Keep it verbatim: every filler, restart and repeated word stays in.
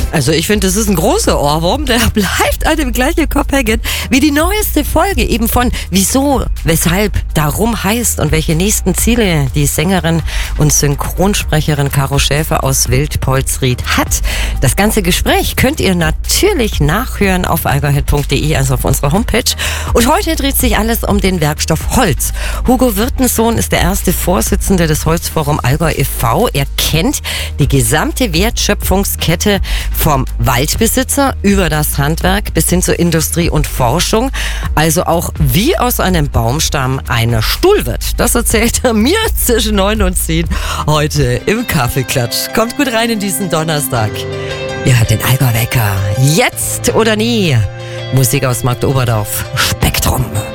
Also ich finde, das ist ein großer Ohrwurm, der bleibt an dem gleichen Kopf hängen wie die neueste Folge eben von Wieso, Weshalb, Darum heißt und welche nächsten Ziele die Sängerin und Synchronsprecherin Caro Schäfer aus Wildpolsried hat. Das ganze Gespräch könnt ihr natürlich nachhören auf allgäuhit punkt de, also auf unserer Homepage. Und heute dreht sich alles um den Werkstoff Holz. Hugo Wirtensohn ist der erste Vorsitzende des Holzforum Allgäu e V. Er kennt die gesamte Wertschöpfungskette vom Waldbesitzer über das Handwerk bis hin zur Industrie und Forschung. Also auch wie aus einem Baumstamm ein Stuhl wird. Das erzählt er mir zwischen neun und zehn heute im Kaffeeklatsch. Kommt gut rein in diesen Donnerstag. Ihr hört den Allgäu Wecker. Jetzt oder nie. Musik aus Marktoberdorf. Spektrum.